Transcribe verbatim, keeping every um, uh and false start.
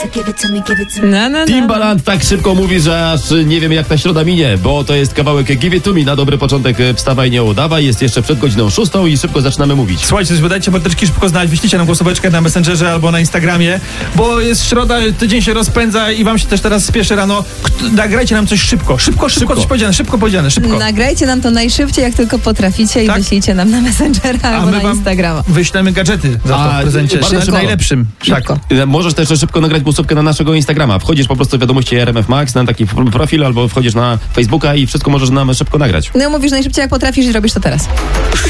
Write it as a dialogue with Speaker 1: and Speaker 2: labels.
Speaker 1: No, no, no.
Speaker 2: Timbaland tak szybko mówi, że aż nie wiem jak ta środa minie, bo to jest kawałek Give It To Me. Na dobry początek wstawaj, nie udawaj. Jest jeszcze przed godziną szóstą i szybko zaczynamy mówić.
Speaker 3: Słuchajcie, dajcie parteczki szybko znać, wyślijcie nam głosoweczkę na Messengerze albo na Instagramie, bo jest środa, tydzień się rozpędza i wam się też teraz spieszy rano. Kto, nagrajcie nam coś szybko, szybko, szybko,
Speaker 2: Szybko.
Speaker 3: coś powiedziane, szybko powiedziane, szybko.
Speaker 1: Nagrajcie nam to najszybciej, jak tylko potraficie i
Speaker 3: Tak?
Speaker 1: wyślijcie nam na Messengera
Speaker 3: A
Speaker 1: albo
Speaker 3: my
Speaker 1: na
Speaker 3: wam
Speaker 1: Instagrama.
Speaker 3: wyślemy gadżety za to
Speaker 2: A,
Speaker 3: w prezencie.
Speaker 2: bardzo
Speaker 3: Znaczy,
Speaker 2: szybko.
Speaker 3: najlepszym.
Speaker 1: Szybko.
Speaker 3: Tak.
Speaker 2: Możesz też szybko nagrać głosówkę na naszego Instagrama. Wchodzisz po prostu w wiadomości R M F Max na taki profil albo wchodzisz na Facebooka i wszystko możesz nam szybko nagrać.
Speaker 1: No mówisz najszybciej, jak potrafisz i robisz to teraz.